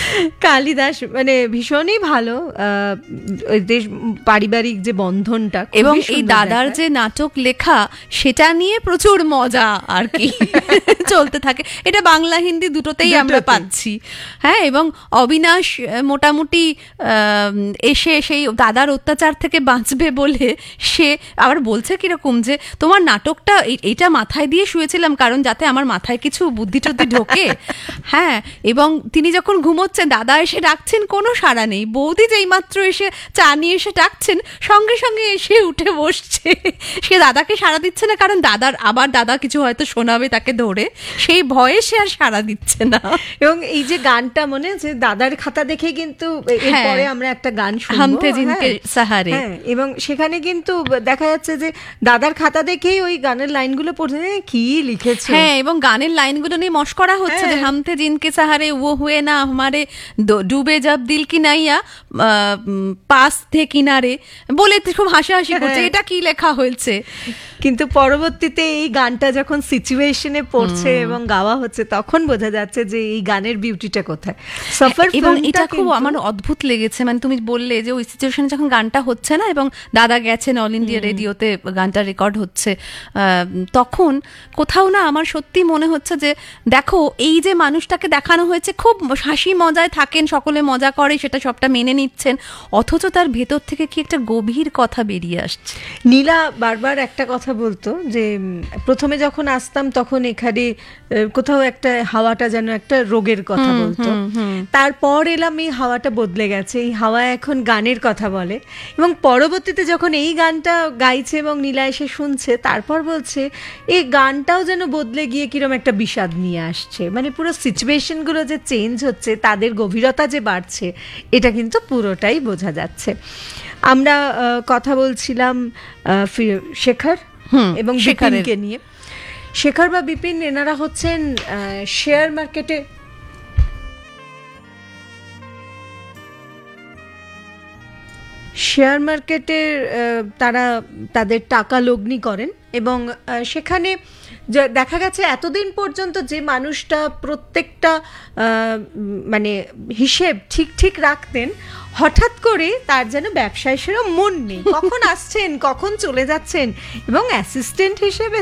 কালিদাস মানে ভীষণই ভালো, দেশ পারিবারিক যে বন্ধনটা, এবং এই দাদার যে নাটক লেখা সেটা নিয়ে প্রচুর মজা আর কি চলতে থাকে। এটা বাংলা হিন্দি দুটোতেই আমরা পাচ্ছি। হ্যাঁ, এবং অবিনাশ মোটামুটি এসে সেই দাদার অত্যাচার থেকে বাঁচবে বলে সে আবার বলছে কিরকম যে তোমার নাটকটা এটা মাথায় দিয়ে শুয়েছিলাম কারণ যাতে আমার মাথায় কিছু বুদ্ধি টুদ্ধি ঢোকে। হ্যাঁ, এবং তিনি যখন ঘুমোচ্ছেন দাদা এসে ডাকছেন, কোনো সাড়া নেই। বৌদি যেই মাত্র এসে চা নিয়ে এসে ডাকছেন সঙ্গে সঙ্গে এসে উঠে বসছে। সে দাদাকে সাড়া দিচ্ছে না কারণ দাদা কিছু হয়তো শোনাবে তাকে ধরে, সেই ভয়ে সে আর সাড়া দিচ্ছে না। এবং এই যে গানটা মনে আছে দাদার খাতা দেখে কিন্তু এরপরে আমরা একটা গান শুনবো, হামতে জিনকে সাহারে, এবং সেখানে কিন্তু দেখা যাচ্ছে যে দাদার খাতা দেখেই ওই গানের লাইনগুলো পড়তে কি লিখেছে। হ্যাঁ, এবং গানের লাইনগুলো নিয়ে মশকরা হচ্ছে যে হামতে জিনকে সাহারে ও হুয়ে না हमारे ডুবে যাব দিল কি নাইয়া পাস থে কিনারে বলে খুব হাসাহাসি করছে। এটা কি লেখা হয়েছে, কিন্তু পরবর্তীতে এই গানটা যখন সিচুয়েশনে পড়ছে এবং গাওয়া হচ্ছে তখন বোঝা যাচ্ছে যে এই গানের বিউটিটা কোথায়। সফর, এবং এটা খুব আমার অদ্ভুত লেগেছে, মানে তুমি বললে যে ওই সিচুয়েশনে যখন গানটা হচ্ছে না এবং দাদা গেছেন অল ইন্ডিয়া রেডিওতে গানটা রেকর্ড হচ্ছে, তখন কোথাও না আমার সত্যি মনে হচ্ছে যে দেখো এই যে মানুষটাকে দেখানো হয়েছে খুব হাসি মজায় থাকেন, সকলে মজা করে, সেটা সবটা মেনে নিচ্ছেন, অথচ তার ভেতর থেকে কি একটা গভীর কথা বেরিয়ে আসছে। নীলা বারবার একটা কথা বলতো যে প্রথমে যখন আসতাম তখন এখানে কোথাও একটা হাওয়াটা যেন একটা রোগের কথা বলতো, তারপর এলাম এই হাওয়াটা বদলে গেছে, এই হাওয়া এখন গানের কথা বলে, এবং পরবর্তীতে যখন এই গানটা গাইছে এবং নীলা এসে শুনছে তারপর বলছে এই গানটাও যেন বদলে গিয়ে কিরম একটা বিষাদ নিয়ে আসছে। মানে পুরো সিচুয়েশনগুলো যে চেঞ্জ হচ্ছে, তাদের গভীরতা যে বাড়ছে, এটা কিন্তু পুরোটাই বোঝা যাচ্ছে। আমরা কথা বলছিলাম শেখর এবং বিপিনকে নিয়ে। শেখর বা বিপিন এনারা হচ্ছেন শেয়ার মার্কেটের তারা তাদের টাকা লগ্নি করেন, এবং সেখানে দেখা গেছে এতদিন পর্যন্ত যে মানুষটা প্রত্যেকটা মানে হিসেব ঠিক রাখতেন, হঠাৎ করে তার যেন ব্যবসায় সেরকম মন নেই, কখন আসছেন কখন চলে যাচ্ছেন, এবং অ্যাসিস্ট্যান্ট হিসেবে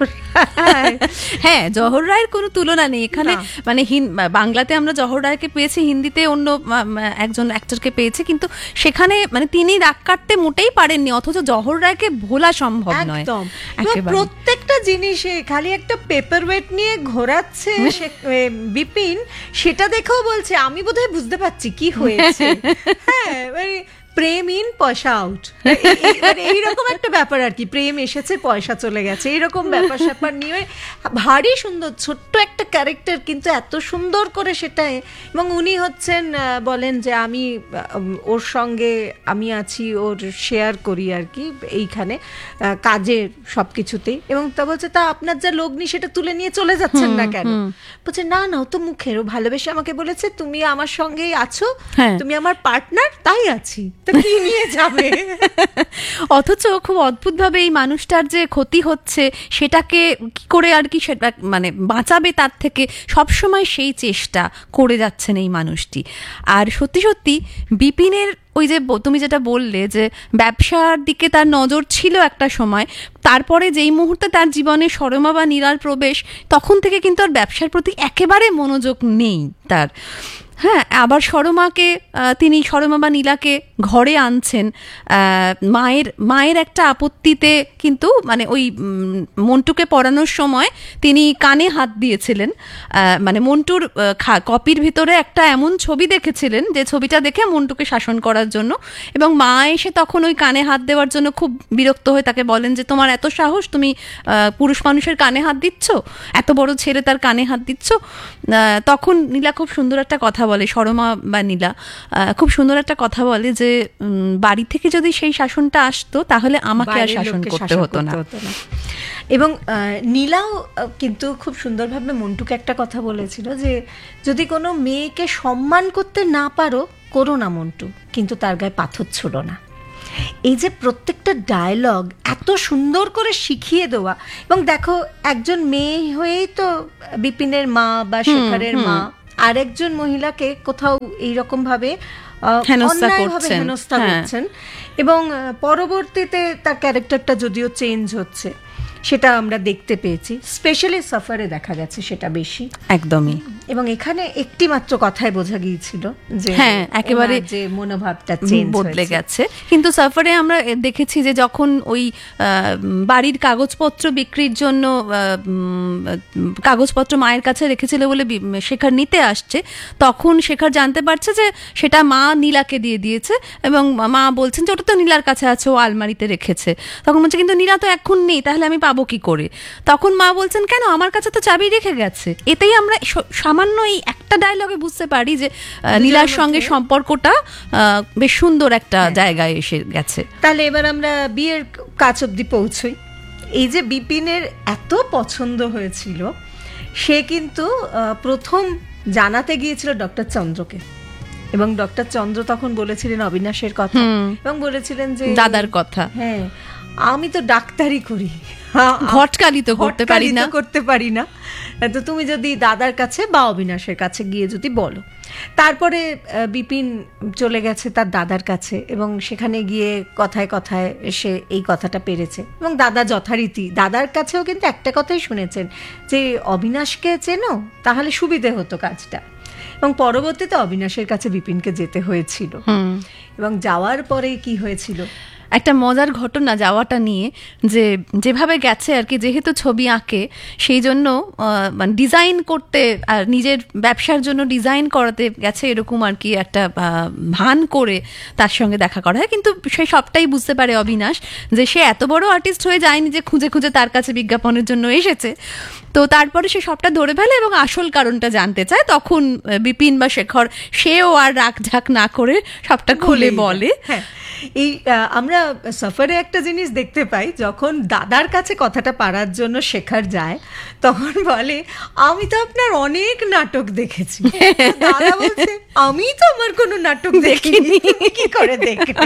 হ্যাঁ, জহর রায়ের কোনো তুলনা নেই এখানে। মানে বাংলাতে আমরা জহর রায়কে পেয়েছি, হিন্দিতে অন্য একজন অ্যাক্টরকে পেয়েছি, কিন্তু সেখানে মানে তিনি রাগ কাটতে মোটেই পারেননি, অথচ জহর রায়কে ভোলা সম্ভব নয়। প্রত্যেকটা জিনিসে খালি একটা পেপার ওয়েট নিয়ে ঘোরাচ্ছে বিপিন, সেটা দেখেও বলছে আমি বোধহয় বুঝতে পারছি কি হয়েছে। হ্যাঁ, মানে প্রেম ইন পয়সা আউট, এইরকম একটা ব্যাপার আর কি, প্রেম এসেছে পয়সা চলে গেছে, এইরকম ব্যাপার স্যাপার নিয়ে ভারী সুন্দর ছোট্ট একটা ক্যারেক্টার, কিন্তু এত সুন্দর করে সেটাই। এবং উনি হচ্ছেন বলেন যে আমি ওর সঙ্গে আমি আছি, ওর শেয়ার করি আর কি এইখানে কাজের সব কিছুতেই, এবং তা বলছে তা আপনার যা লগ্নি সেটা তুলে নিয়ে চলে যাচ্ছেন না কেন? বলছে না ও তো মুখের, ও ভালোবেসে আমাকে বলেছে তুমি আমার সঙ্গেই আছো, তুমি আমার পার্টনার, তাই আছি, কি নিয়ে যাবে। অথচ খুব অদ্ভুতভাবে এই মানুষটার যে ক্ষতি হচ্ছে সেটাকে কি করে আর কি সেটা মানে বাঁচাবে তার থেকে সবসময় সেই চেষ্টা করে যাচ্ছেন এই মানুষটি। আর সত্যি সত্যি বিপিনের ওই যে তুমি যেটা বললে যে ব্যবসার দিকে তার নজর ছিল একটা সময়, তারপরে যেই মুহূর্তে তার জীবনে সরমা বা নীলার প্রবেশ, তখন থেকে কিন্তু আর ব্যবসার প্রতি একেবারে মনোযোগ নেই তার। হ্যাঁ, আবার সরমা বা নীলাকে ঘরে আনছেন মায়ের একটা আপত্তিতে, কিন্তু মানে ওই মন্টুকে পড়ানোর সময় তিনি কানে হাত দিয়েছিলেন, মানে মন্টুর কপির ভিতরে একটা এমন ছবি দেখেছিলেন যে ছবিটা দেখে মন্টুকে শাসন করার জন্য, এবং মা এসে তখন ওই কানে হাত দেওয়ার জন্য খুব বিরক্ত হয়ে তাকে বলেন যে তোমার এত সাহস, তুমি পুরুষ মানুষের কানে হাত দিচ্ছ, এত বড় ছেলে তার কানে হাত দিচ্ছ। তখন নীলা খুব সুন্দর একটা কথা বলে, সরমা বা নীলা খুব সুন্দর একটা কথা বলে যে বাড়ি থেকে যদি সেই শাসনটা আসতো তাহলে আমাকে আর শাসন করতে হতো না। এবং নীলাও কিন্তু খুব সুন্দরভাবে মন্টুকে একটা কথা বলেছিল যে যদি কোনো মেয়েকে সম্মান করতে না পারো করো না মন্টু, কিন্তু তার গায়ে পাথর ছোড়ো না। এই যে প্রত্যেকটা ডায়লগ এত সুন্দর করে শিখিয়ে দেওয়া, এবং দেখো একজন মেয়ে হয়েই তো বিপিনের মা বা শেখরের মা আরেকজন মহিলাকে কোথাও এইরকম ভাবে হেনস্থা অন্যায়ভাবে করছেন। হেনস্থা হ্যাঁ। করছেন, এবং পরবর্তীতে তার ক্যারেক্টারটা যদিও চেঞ্জ হচ্ছে সেটা আমরা দেখতে পেয়েছি, স্পেশালি সাফারে দেখা গেছে সেটা বেশি। একদমই। এবং এখানে একটি মাত্র কথায় বোঝা গিয়েছিল যে হ্যাঁ, একেবারে ওনার যে মনোভাবটা চেঞ্জ বদলে গেছে। কিন্তু সাফারে আমরা দেখেছি যে যখন ওই বাড়ির কাগজপত্র বিক্রির জন্য কাগজপত্র মায়ের কাছে রেখেছিল বলে শেখর নিতে আসছে, তখন শেখর জানতে পারছে যে সেটা মা নীলাকে দিয়ে দিয়েছে, এবং মা বলছেন যে ওটা তো নীলার কাছে আছে, ও আলমারিতে রেখেছে। তখন বলছে কিন্তু নীলা তো এখন নেই, তাহলে আমি পাবো কি করে? তখন মা বলছেন কেন, আমার কাছে তো চাবি রেখে গেছে। এতেই আমরা সামান্য এই একটা ডায়লগে বুঝতে পারি যে নীলার সঙ্গে সম্পর্কটা বেশ সুন্দর একটা জায়গায় এসে গেছে। তাহলে এবার আমরা বিয়ের কাজ অব্দি পৌঁছই। এই যে বিপিনের এত পছন্দ হয়েছিল, সে কিন্তু প্রথম জানাতে গিয়েছিল ডক্টর চন্দ্রকে, এবং ডক্টর চন্দ্র তখন বলেছিলেন অবিনাশের কথা, এবং বলেছিলেন যে দাদার কথা। হ্যাঁ, আমি তো ডাক্তারি করি, ঘটকালি তো করতে পারি না, তো তুমি যদি দাদার কাছে বা অবিনাশের কাছে গিয়ে যদি বলো। তারপরে বিপিন চলে গেছে তার দাদার কাছে, এবং সেখানে গিয়ে কথায় কথায় সে এই কথাটা পেরেছে, এবং দাদা যথারীতি দাদার কাছেও কিন্তু একটা কথাই শুনেছেন যে অবিনাশকে চেনো, তাহলে সুবিধে হতো কাজটা। এবং পরবর্তীতে অবিনাশের কাছে বিপিনকে যেতে হয়েছিল, এবং যাওয়ার পরে কি হয়েছিল, একটা মজার ঘটনা যাওয়াটা নিয়ে, যে যেভাবে গেছে আর কি, যেহেতু ছবি আঁকে সেই জন্য মানে ডিজাইন করতে আর নিজের ব্যবসার জন্য ডিজাইন করাতে গেছে, এরকম আর কি একটা ভান করে তার সঙ্গে দেখা করা হয়। কিন্তু সে সবটাই বুঝতে পারে অবিনাশ যে সে এত বড় আর্টিস্ট হয়ে যায়নি যে খুঁজে খুঁজে তার কাছে বিজ্ঞাপনের জন্য এসেছে। তো তারপরে সে সবটা ধরে ফেলে এবং আসল কারণটা জানতে চায়। তখন বিপিন বা শেখর সেও আর রাখঝাক না করে সবটা খুলে বলে। হ্যাঁ, এই আমরা সফরে একটা জিনিস দেখতে পাই, যখন দাদার কাছে কথাটা পারার জন্য শেখর যায়, তখন বলে আমি তো আপনার অনেক নাটক দেখেছি। দাদা বলছে আমি তো আমার কোনো নাটক দেখিনি, কি করে দেখবে?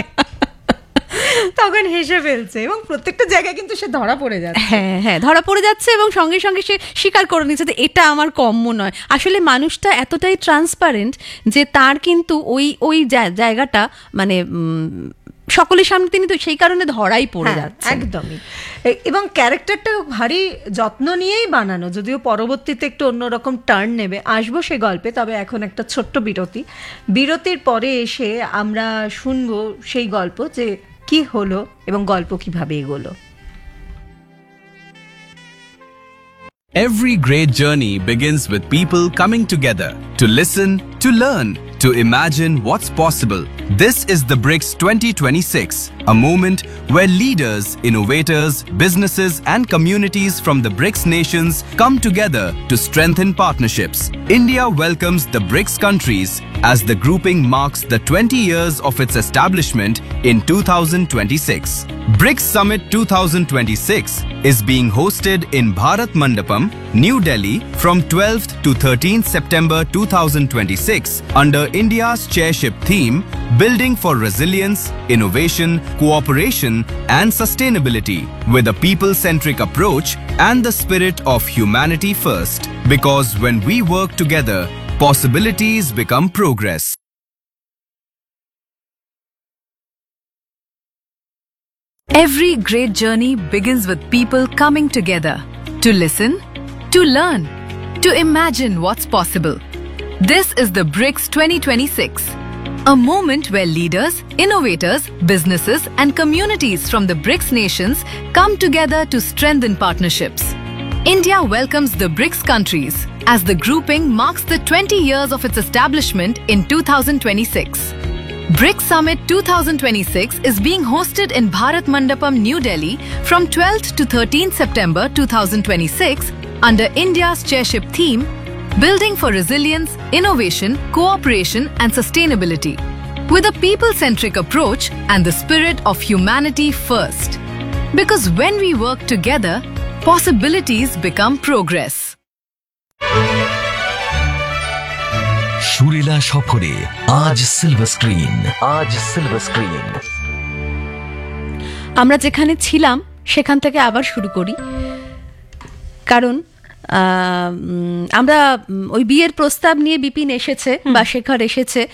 তখন হেসে ফেলছে, এবং প্রত্যেকটা জায়গায় কিন্তু সে ধরা পড়ে যাচ্ছে। হ্যাঁ হ্যাঁ, ধরা পড়ে যাচ্ছে, এবং সঙ্গে সঙ্গে সে স্বীকার করে নিচ্ছে যে এটা আমার কম্য নয়। আসলে মানুষটা এতটাই ট্রান্সপারেন্ট যে তার কিন্তু ওই জায়গাটা মানে সকলের সামনে তিনি তো সেই কারণে ধরাই পড়ে যাচ্ছে একদমই। এবং ক্যারেক্টারটা ভারী যত্ন নিয়েই বানানো, যদিও পরবর্তীতে একটু অন্যরকম টার্ন নেবে, আসবো সে গল্পে। তবে এখন একটা ছোট্ট বিরতির পরে এসে আমরা শুনবো সেই গল্প, যে কি হলো এবং গল্প কিভাবে এগোলো। Every great journey begins with people coming together to listen, to learn, to imagine what's possible. This is the BRICS 2026, a moment where leaders, innovators, businesses and communities from the BRICS nations come together to strengthen partnerships. India welcomes the BRICS countries as the grouping marks the 20 years of its establishment in 2026. BRICS Summit 2026 is being hosted in Bharat Mandapam, New Delhi from 12th to 13th September 2026 under India's chairship theme Building for Resilience, Innovation, Cooperation and Sustainability with a people-centric approach and the spirit of humanity first. Because when we work together, possibilities become progress. Every great journey begins with people coming together to listen, to learn, to imagine what's possible. This is the BRICS 2026, a moment where leaders, innovators, businesses and communities from the BRICS nations come together to strengthen partnerships. India welcomes the BRICS countries as the grouping marks the 20 years of its establishment in 2026. BRICS Summit 2026 is being hosted in Bharat Mandapam, New Delhi from 12th to 13th September 2026 under India's chairship theme Building for Resilience, Innovation, Cooperation and Sustainability with a people-centric approach and the spirit of humanity first. Because when we work together, possibilities become progress. সুরেলা সফরে আজ silver screen. আমরা যেখানে ছিলাম সেখান থেকে আবার শুরু করি, কারণ আমরা ওই বিয়ের প্রস্তাব নিয়ে বিপিন এসেছে বা শেখর এসেছে,